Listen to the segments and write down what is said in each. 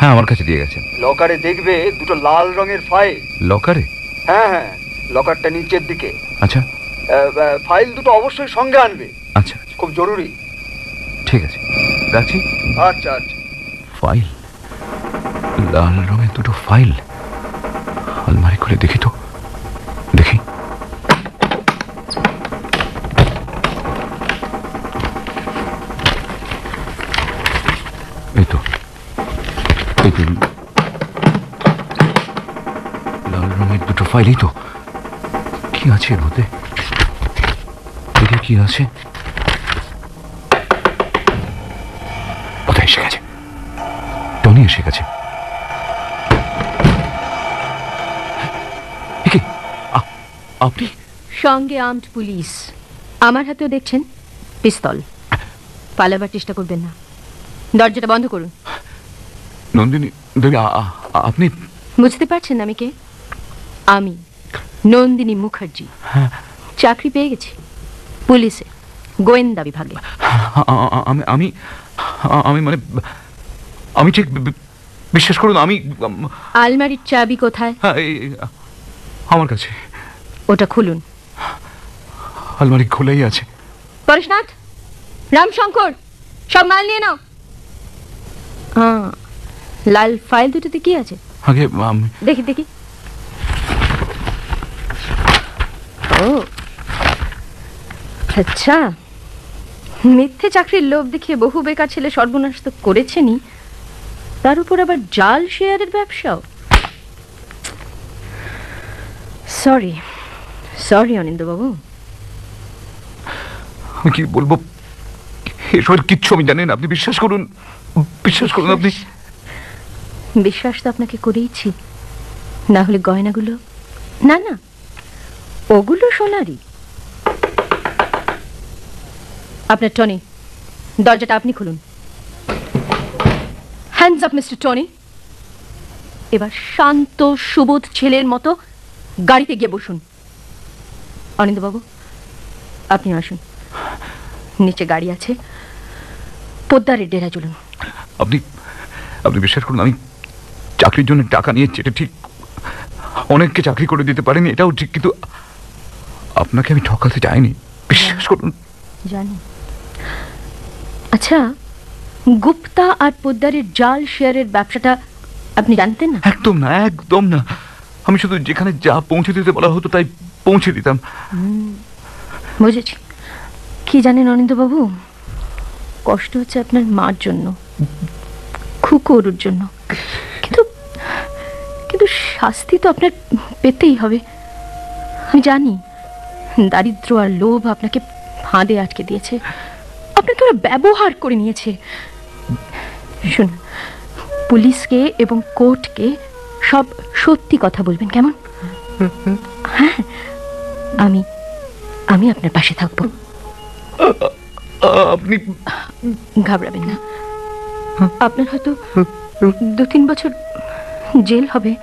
হ্যাঁ, আমার কাছে দিয়ে গেছেন। লকারে দেখবে দুটো লাল রঙের ফাইল। লকারে? হ্যাঁ হ্যাঁ, লকারটা নিচের দিকে। আচ্ছা। ফাইল দুটো অবশ্যই সঙ্গে আনবে। আচ্ছা, খুব জরুরি। ঠিক আছে, রাখছি। আচ্ছা আচ্ছা। ফাইল, লাল রঙের দুটো ফাইল। আলমারি খুলে দেখি তো, দেখি। এই তো, এই তো লাল রঙের দুটো ফাইল। এই তো, কি আছে এর মধ্যে? দেখি কি আছে। কোথায় এসে গেছে? টনি এসে গেছে। আপনি? সঙ্গে আর্মড পুলিশ। আমার হাতেও দেখছেন পিস্তল। পালাবার চেষ্টা করবেন না। দরজাটা বন্ধ করুন। নন্দিনী দেবী, আপনি? বুঝতে পারছেন আমি কে? আমি নন্দিনী মুখার্জি। চাকরি পেয়ে গেছি পুলিশে, গোয়েন্দা বিভাগে। আমি আমি মানে আমি ঠিক বিশ্বাস করুন, আমি। আলমারির চাবি কোথায়? আমার কাছে। ওটা খুলুন। আলমারি খুলেই আছে। পরেশনাথ, রামশঙ্কর, সব মাল নিয়ে নাও। লাল ফাইল দুটোতে কি আছে? আগে দেখি দেখি। ও আচ্ছা, মিথ্যে চাকরির লোভ দেখিয়ে বহু বেকার ছেলে সর্বনাশ তো করেছেনই, তার উপর আবার জাল শেয়ারের ব্যবসাও। Sorry sorry অনিন্দবাবু। আমি কি বলবো, এসবের কিচ্ছু আমি জানি না। আপনি বিশ্বাস করুন, বিশ্বাস করুন। আপনি? বিশ্বাস তো আপনাকে করেইছি, না হলে গয়নাগুলো? না না, ওগুলো সোনারই। আপনার টনি, দরজাটা আপনি খুলুন। Hands up mister Tony. এবার শান্ত সুবোধ ছেলের মতো গাড়িতে গিয়ে বসুন। অনিন্দবাবু, আপনি আসুন। নিচে গাড়ি আছে, পোদ্দারের ডেরা চলুন। আপনি আপনি বিশ্বাস করুন, আমি চাকরির জন্য টাকা নিয়েছি, এটা ঠিক। অনেককে চাকরি করে দিতে পারেনি, এটাও ঠিক, কিন্তু আপনাকে আমি ঠকাতে চাইনি, বিশ্বাস করুন। জানি। আচ্ছা, গুপ্তা আর পোদ্দারের জাল শেয়ারের ব্যবসাটা আপনি জানতেন না? একদম না, একদম না। আমি শুধু যেখানে যা পৌঁছে দিতে বলা হতো তাই পৌঁছে দিতাম। বুঝেছি। কি জানেন অনিন্দবাবু, কষ্ট হচ্ছে আপনার মার জন্য, খুকুর জন্য, কিন্তু কিন্তু শাস্তি তো আপনার পেতেই হবে। আমি জানি দারিদ্র আর লোভ আপনাকে ফাঁদে আটকে দিয়েছে, আপনাকে ওরা ব্যবহার করে নিয়েছে। শুনুন, পুলিশকে এবং কোর্টকে সব সত্যি কথা বলবেন, কেমন? হ্যাঁ, আমি আমি আপনার পাশে থাকবো। আপনি ঘাবড়াবেন না। আপনার হয়তো 2-3 বছর জেল হবে।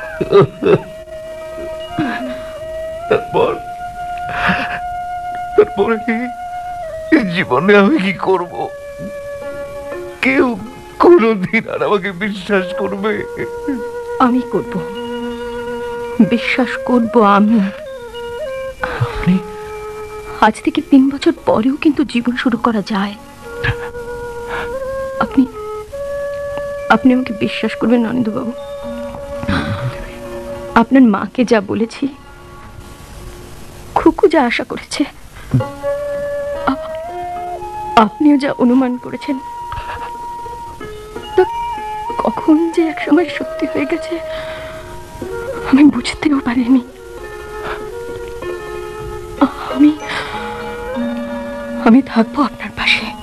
তারপরে জীবনে আমি কি করব? কেউ কোনোদিন আর আমাকে বিশ্বাস করবে? আমি করব, বিশ্বাস করব আমি। আপনি? আজ থেকে 3 বছর পরেও কিন্তু জীবন শুরু করা যায়। আপনি আপনি আমাকে বিশ্বাস করবেন অনিন্দবাবু। আপনার মাকে যা বলেছি, খুকু যা আশা করেছে, আপনিও যা অনুমান করেছেন, তো কখন যে একসময় সত্যি হয়ে গেছে আমি বুঝতেও পারিনি। আমি থাকবো আপনার পাশে।